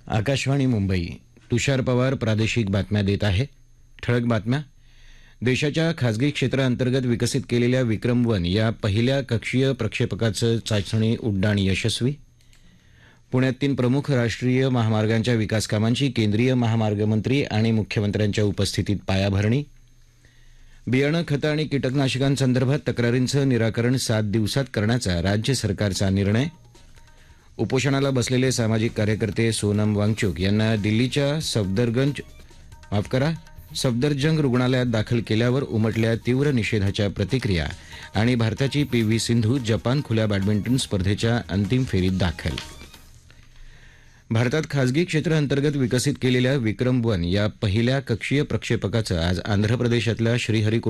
आकाशवाणी मुंबई. तुषार पवार प्रादेशिक बातम्या देत आहे. ठळक बातम्या. देशाच्या खासगी क्षेत्राअंतर्गत विकसित केलेल्या विक्रम-1 या पहिल्या कक्षीय प्रक्षेपकाचं चाचणी उड्डाण यशस्वी. पुण्यात 3 प्रमुख राष्ट्रीय महामार्गांच्या विकासकामांची केंद्रीय महामार्ग मंत्री आणि मुख्यमंत्र्यांच्या उपस्थितीत पायाभरणी. बियाणं, खतं आणि कीटकनाशकांसंदर्भात तक्रारींचं निराकरण 7 दिवसात करण्याचा राज्य सरकारचा निर्णय. उपोषणाला बसलेले सामाजिक कार्यकर्ते सोनम वांगचुक यांना दिल्लीच्या सफदरजंग रुग्णालयात दाखल केल्यावर उमटल्या तीव्र निषेधाच्या प्रतिक्रिया. आणि भारताची पी.व्ही. सिंधू जपान खुल्या बॅडमिंटन स्पर्धेच्या अंतिम फेरीत दाखल. भारतात खासगी क्षेत्राअंतर्गत विकसित केलेल्या विक्रम-1 या पहिल्या कक्षीय प्रक्षेपकाचं आज आंध्र प्रदेशातल्या श्रीहरिकोटा